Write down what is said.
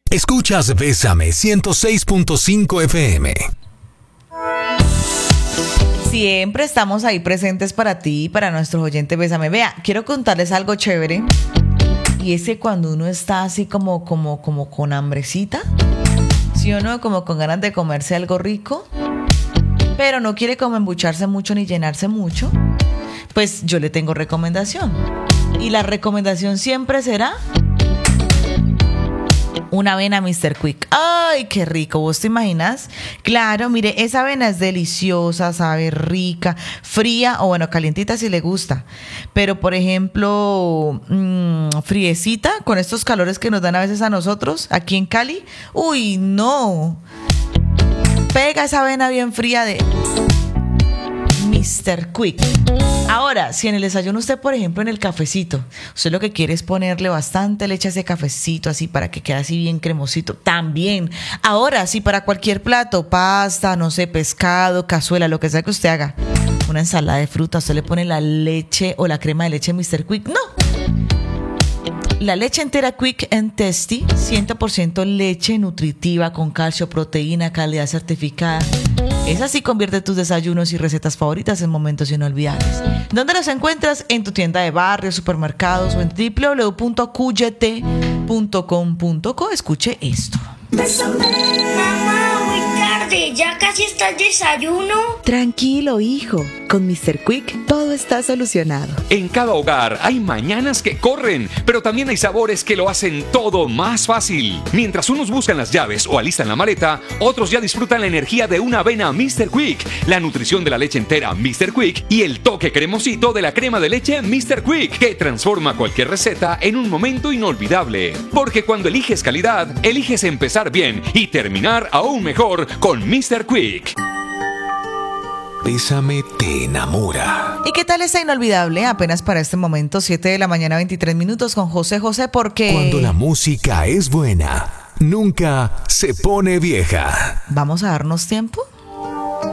Escuchas Bésame 106.5 FM. Siempre estamos ahí presentes para ti y para nuestros oyentes. Bésame. Vea, quiero contarles algo chévere. Y es que cuando uno está así como con hambrecita, ¿sí o no? Como con ganas de comerse algo rico, pero no quiere como embucharse mucho ni llenarse mucho, pues yo le tengo recomendación. Y la recomendación siempre será una avena Mr. Quick. ¡Ay, qué rico! ¿Vos te imaginas? Claro, mire, esa avena es deliciosa, sabe rica, fría o bueno, calientita si le gusta. Pero, por ejemplo, friecita, con estos calores que nos dan a veces a nosotros, aquí en Cali. ¡Uy, no! Pega esa avena bien fría de Mr. Quick. Ahora, si en el desayuno usted, por ejemplo, en el cafecito, usted lo que quiere es ponerle bastante leche a ese cafecito, así para que quede así bien cremosito, también. Ahora, si para cualquier plato, pasta, no sé, pescado, cazuela, lo que sea que usted haga, una ensalada de fruta, usted le pone la leche o la crema de leche Mr. Quick. ¡No! La leche entera Quick and Tasty, 100% leche nutritiva con calcio, proteína, calidad certificada. Esa sí convierte tus desayunos y recetas favoritas en momentos inolvidables. ¿Dónde los encuentras? En tu tienda de barrio, supermercados o en www.qyt.com.co. Escuche esto. Mamá, muy tarde, ya casi está el desayuno. Tranquilo, hijo. Con Mr. Quick todo está solucionado. En cada hogar hay mañanas que corren, pero también hay sabores que lo hacen todo más fácil. Mientras unos buscan las llaves o alistan la maleta, otros ya disfrutan la energía de una avena Mr. Quick, la nutrición de la leche entera Mr. Quick y el toque cremosito de la crema de leche Mr. Quick, que transforma cualquier receta en un momento inolvidable. Porque cuando eliges calidad, eliges empezar bien y terminar aún mejor con Mr. Quick. Bésame te enamora. ¿Y qué tal esta inolvidable? Apenas para este momento, 7 de la mañana, 23 minutos con José José, porque... Cuando la música es buena, nunca se pone vieja. ¿Vamos a darnos tiempo?